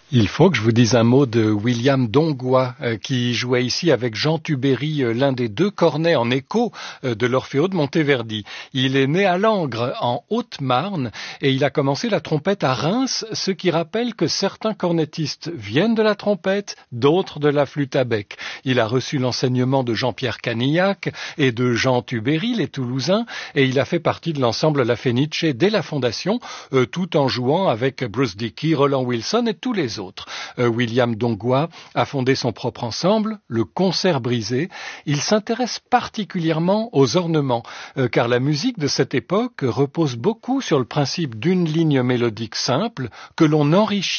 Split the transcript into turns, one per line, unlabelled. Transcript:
Il faut que je vous dise un mot de William Dongois, qui jouait ici avec Jean Tubéry, l'un des deux cornets en écho de l'Orfeo de Monteverdi. Il est né à Langres, en Haute-Marne, et il a commencé la trompette à Reims, ce qui rappelle que certains cornettistes viennent de la trompette, d'autres de la flûte à bec. Il a reçu l'enseignement de Jean-Pierre Canillac et de Jean Tubéry, les Toulousains, et il a fait partie de l'ensemble La Fenice dès la fondation, tout en jouant avec Bruce Dickey, Roland Wilson et tous les autres. William Dongois a fondé son propre ensemble, le Concert Brisé. Il s'intéresse particulièrement aux ornements, car la musique de cette époque repose beaucoup sur le principe d'une ligne mélodique simple que l'on enrichit